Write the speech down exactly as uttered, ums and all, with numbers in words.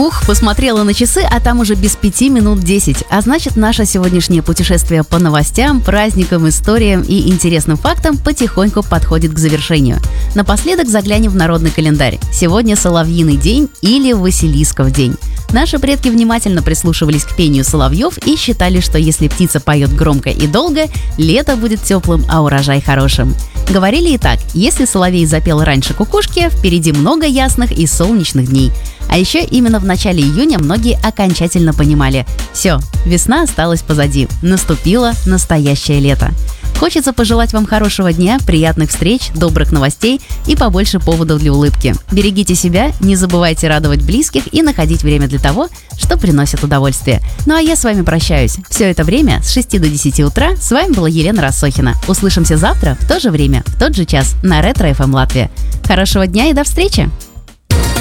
Ух, посмотрела на часы, а там уже без пяти минут десять. А значит, наше сегодняшнее путешествие по новостям, праздникам, историям и интересным фактам потихоньку подходит к завершению. Напоследок заглянем в народный календарь. Сегодня Соловьиный день или Василисков день. Наши предки внимательно прислушивались к пению соловьев и считали, что если птица поет громко и долго, лето будет теплым, а урожай хорошим. Говорили и так: если соловей запел раньше кукушки, впереди много ясных и солнечных дней. А еще именно в начале июня многие окончательно понимали: все, весна осталась позади, наступило настоящее лето. Хочется пожелать вам хорошего дня, приятных встреч, добрых новостей и побольше поводов для улыбки. Берегите себя, не забывайте радовать близких и находить время для того, что приносит удовольствие. Ну а я с вами прощаюсь. Все это время с шести до десяти утра с вами была Елена Рассохина. Услышимся завтра в то же время, в тот же час на Ретро эф эм Латвия. Хорошего дня и до встречи!